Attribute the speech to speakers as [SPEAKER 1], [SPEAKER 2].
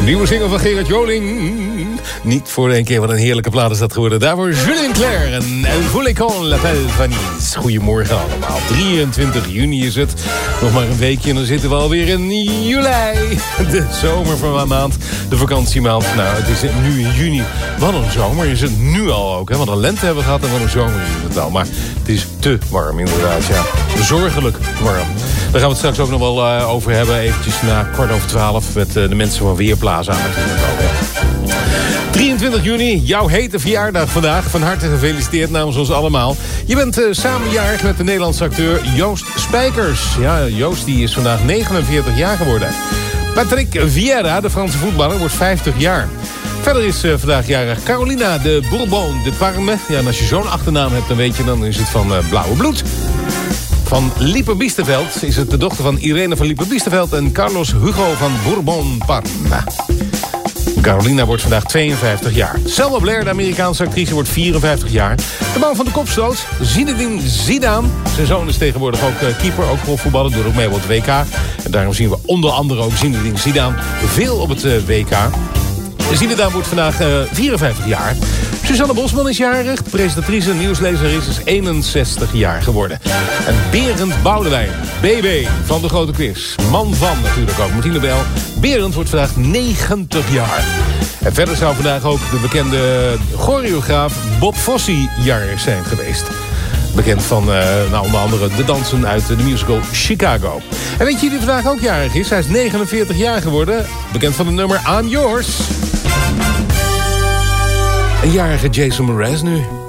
[SPEAKER 1] Nieuwe single van Gerard Joling. Niet voor één keer, wat een heerlijke plaat is dat geworden. Daarvoor Julien Clerc en El Volcán L'Appel Vanille. Goedemorgen allemaal. 23 juni is het. Nog maar een weekje en dan zitten we alweer in juli. De zomer van een maand. De vakantiemaand. Nou, het is nu in juni. Wat een zomer is het nu al ook. Hè? Want een lente hebben we gehad en wat een zomer is het al. Maar het is te warm inderdaad, ja. Zorgelijk warm. Daar gaan we het straks ook nog wel over hebben. Eventjes na 11:15 met de mensen van Weerplaza natuurlijk ook. Hè. 23 juni, jouw hete verjaardag vandaag. Van harte gefeliciteerd namens ons allemaal. Je bent samenjarig met de Nederlandse acteur Joost Spijkers. Ja, Joost die is vandaag 49 jaar geworden. Patrick Vieira, de Franse voetballer, wordt 50 jaar. Verder is vandaag jarig Carolina de Bourbon de Parme. Ja, en als je zo'n achternaam hebt, dan weet je, dan is het van blauwe bloed. Van Lippe-Biesterveld is het de dochter van Irene van Lippe-Biesterveld en Carlos Hugo van Bourbon Parma. Carolina wordt vandaag 52 jaar. Selma Blair, de Amerikaanse actrice, wordt 54 jaar. De man van de kopstoot, Zinedine Zidane. Zijn zoon is tegenwoordig ook keeper, ook profvoetballer, doet ook mee op het WK. En daarom zien we onder andere ook Zinedine Zidane veel op het WK. Zinedine wordt vandaag 54 jaar. Suzanne Bosman is jarig. De presentatrice en nieuwslezer is 61 jaar geworden. En Berend Boudewijn, BB van de Grote Quiz. Man van natuurlijk ook, Martine Bel. Berend wordt vandaag 90 jaar. En verder zou vandaag ook de bekende choreograaf Bob Fosse jarig zijn geweest. Bekend van onder andere de dansen uit de musical Chicago. En weet je wie vandaag ook jarig is? Hij is 49 jaar geworden. Bekend van het nummer I'm Yours. Een jarige Jason Mraz nu.